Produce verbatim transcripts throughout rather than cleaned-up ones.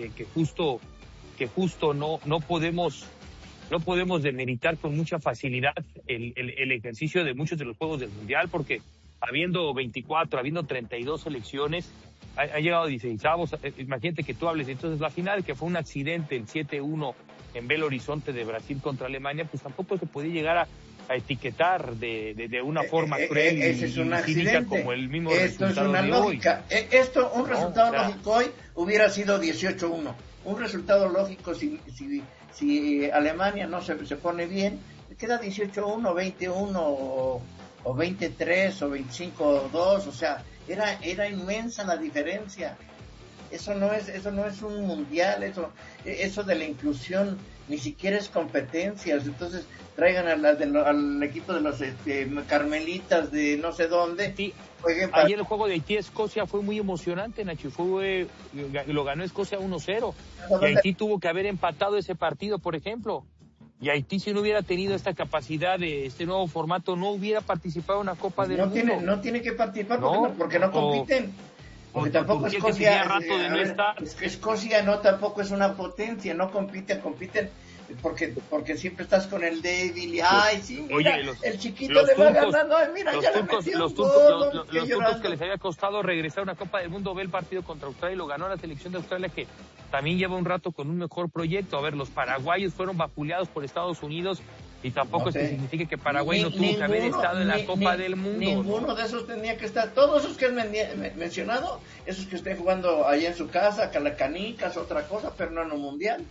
que, que justo, que justo no, no podemos, no podemos demeritar con mucha facilidad el, el, el ejercicio de muchos de los juegos del Mundial, porque habiendo veinticuatro, habiendo treinta y dos selecciones, ha, ha llegado dieciseisavos. Imagínate que tú hables, entonces la final, que fue un accidente, el siete uno en Belo Horizonte de Brasil contra Alemania, pues tampoco se podía llegar a, a etiquetar de, de, de una forma eh, cruel eh, ese y, es un y cínica como el mismo Esto resultado es una de lógica. hoy. Eh, Esto, un no, resultado o sea, lógico hoy hubiera sido dieciocho uno. Un resultado lógico si, si, si Alemania no se, se pone bien, queda dieciocho uno, veinte uno o, o veintitrés o veinticinco dos, o sea, era era inmensa la diferencia. Eso no es eso no es un mundial, eso eso de la inclusión ni siquiera es competencias. Entonces traigan a la, de lo, al equipo de los este, carmelitas de no sé dónde. Sí. Para... Ayer el juego de Haití-Escocia fue muy emocionante, Nacho. Fue, lo ganó Escocia uno cero. Y Haití tuvo que haber empatado ese partido, por ejemplo. Y Haití, si no hubiera tenido esta capacidad de este nuevo formato, no hubiera participado en una Copa del no Mundo. Tiene, no tiene que participar porque no, no, porque no compiten. O, porque o, tampoco Turquía, Escocia, rato de no ver, estar. Escocia no tampoco es una potencia, no compiten, compiten porque porque siempre estás con el débil y ay sí, mira, Oye, los, el chiquito los le va turcos, ganando, ay, mira, los ya turcos, le los, un turcos, gol, los, los, los turcos que les había costado regresar a una Copa del Mundo, ve el partido contra Australia y lo ganó la selección de Australia, que también lleva un rato con un mejor proyecto. A ver, los paraguayos fueron vapuleados por Estados Unidos y tampoco no sé. es que signifique que Paraguay ni, no tuvo ninguno, que haber estado en la ni, Copa ni, del Mundo. Ninguno ¿no? de esos tenía que estar. Todos esos que han mencionado, esos que estén jugando allá en su casa, calacanicas, otra cosa, pero no en un mundial.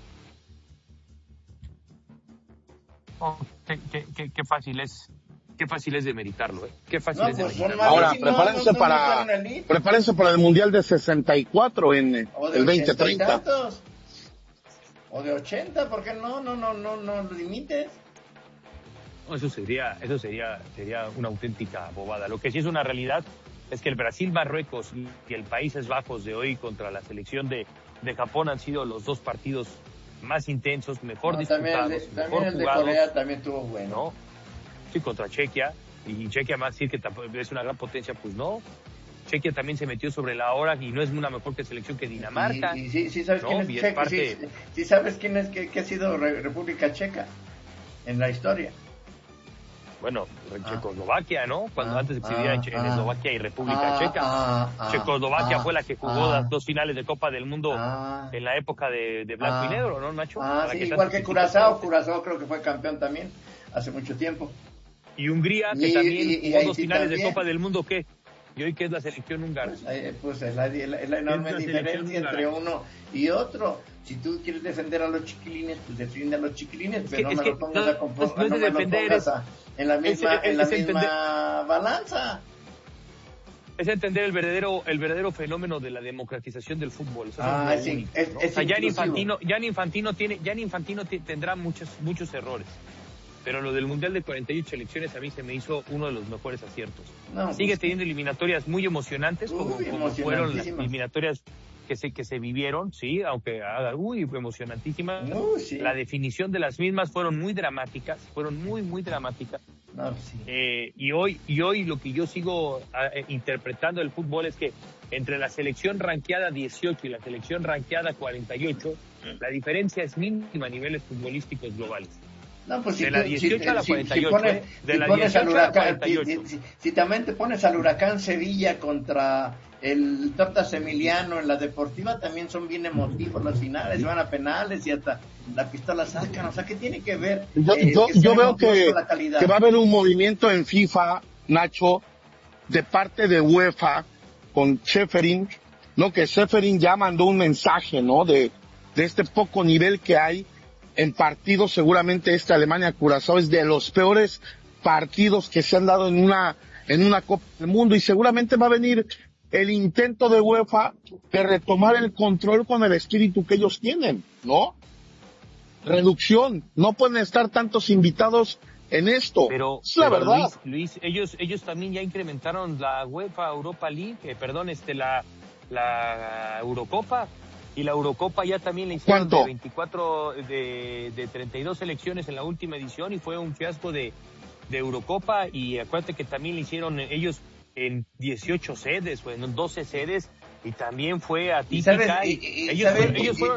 Oh, qué, qué, qué, qué fácil es, qué fácil es demeritarlo, ¿eh? Qué fácil no, es pues demeritarlo. Ahora, prepárense no, no, para, no prepárense para el Mundial de sesenta y cuatro en el veinte treinta. O de ochenta, porque no, no, no, no, no limites. No, eso sería, eso sería, sería una auténtica bobada. Lo que sí es una realidad es que el Brasil-Marruecos y el Países Bajos de hoy contra la selección de, de Japón han sido los dos partidos más intensos, mejor no, disputados, también el de, mejor también el de jugados. Corea también estuvo bueno. ¿No? Sí, contra Chequia, y Chequia más decir que tampoco es una gran potencia, pues no. Chequia también se metió sobre la hora y no es una mejor que selección que Dinamarca. Sí, sí, sí, sabes ¿no? quién es Chequia, parte... sí, sí, sabes quién es que, que ha sido República Checa en la historia. Bueno, en ah. Checoslovaquia, ¿no? Cuando ah, antes existía ah, en Eslovaquia y República ah, Checa. Ah, ah, Checoslovaquia ah, fue la que jugó ah, las dos finales de Copa del Mundo ah, en la época de, de blanco ah, y negro, ¿no, Nacho? Ah, sí, igual que Curazao. Curazao creo que fue campeón también hace mucho tiempo. Y Hungría, que y, también y, y jugó dos sí finales también. de Copa del Mundo, ¿qué? Y hoy, ¿qué es la selección húngara? Pues, eh, pues es la, la, la enorme es la diferencia entre uno y otro. Si tú quieres defender a los chiquilines, pues defiende a los chiquilines, es pero que, no me que, lo pongas no, a compor, no, no no es me defender, lo pongas es, a, en la misma, es, es, en la es misma entender, balanza. Es entender el verdadero, el verdadero fenómeno de la democratización del fútbol. Eso ah, es sí, único, es, ¿no? es o sea, Gianni Infantino, Gianni Infantino tiene, Gianni Infantino t- tendrá muchos, muchos errores. Pero lo del Mundial de cuarenta y ocho elecciones a mí se me hizo uno de los mejores aciertos. No, Sigue pues, teniendo eliminatorias muy emocionantes, como, uy, como fueron las eliminatorias que se, que se vivieron, sí, aunque haga, uy, emocionantísimas. Uh, sí. La definición de las mismas fueron muy dramáticas, fueron muy, muy dramáticas. No, sí. eh, y hoy, y hoy lo que yo sigo eh, interpretando del fútbol es que entre la selección rankeada dieciocho y la selección rankeada cuarenta y ocho, la diferencia es mínima a niveles futbolísticos globales. No, pues si de la dieciocho si, a la si, cuarenta y ocho, si pones, ¿eh? De si la pones dieciocho al huracán, a la cuarenta y ocho. Si, si, si también te pones al Huracán Sevilla contra el Tortas Emiliano en la Deportiva, también son bien emotivos los finales, van a penales y hasta la pistola sacan, o sea, ¿qué tiene que ver? Yo, eh, yo, que yo veo que, la que va a haber un movimiento en FIFA, Nacho, de parte de UEFA con Ceferin, ¿no? Que Ceferin ya mandó un mensaje, ¿no? De, de este poco nivel que hay en partidos. Seguramente esta Alemania-Curazao es de los peores partidos que se han dado en una en una Copa del Mundo, y seguramente va a venir el intento de UEFA de retomar el control con el espíritu que ellos tienen, ¿no? Reducción, no pueden estar tantos invitados en esto, pero, es la pero verdad. Luis, Luis, ellos ellos también ya incrementaron la UEFA Europa League, eh, perdón, este la la Eurocopa. Y la Eurocopa ya también le hicieron ¿Cuánto? de veinticuatro, de, de treinta y dos selecciones en la última edición, y fue un fiasco de, de Eurocopa. Y acuérdate que también le hicieron ellos en dieciocho sedes o en doce sedes, y también fue atípica. ¿Y sabes, y, y, ellos, ¿sabes, ellos fueron